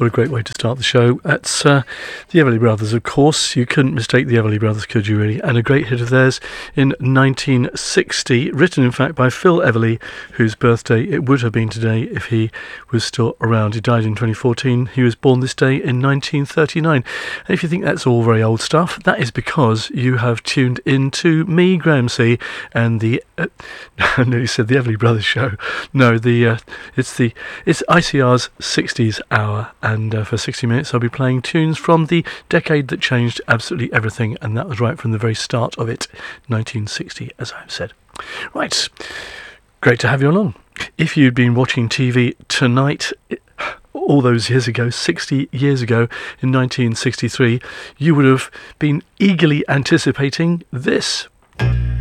What a great way to start the show. That's the Everly Brothers, of course. You couldn't mistake the Everly Brothers, could you really? And a great hit of theirs in 1960, written in fact by Phil Everly, whose birthday it would have been today if he was still around. He died in 2014. He was born this day in 1939. And if you think that's all very old stuff, that is because you have tuned in to me, Graham C, and the I nearly said the Everly Brothers show. No, it's ICR's 60s hour, and for 60 minutes I'll be playing tunes from the decade that changed absolutely everything, and that was right from the very start of it, 1960, as I've said. Right, great to have you along. If you'd been watching TV tonight all those years ago, 60 years ago, in 1963, you would have been eagerly anticipating this.